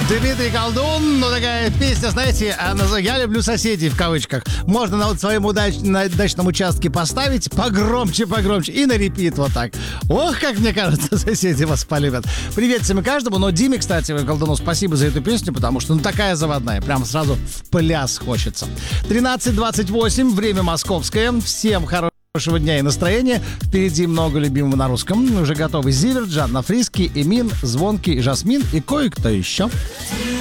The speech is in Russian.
Дмитрий Колдун, ну такая песня, знаете, я люблю соседей в кавычках. Можно на вот своем дачном участке поставить погромче и на репит вот так. Ох, как мне кажется, соседи вас полюбят. Привет всем и каждому, но Диме, кстати, Колдуну спасибо за эту песню, потому что такая заводная, прям сразу в пляс хочется. 13:28, время московское, всем хорошего дня и настроения. Впереди много любимого на русском. Уже готовы Зиверт, Жанна Фриски, Эмин, Звонкий, Жасмин и кое-кто еще.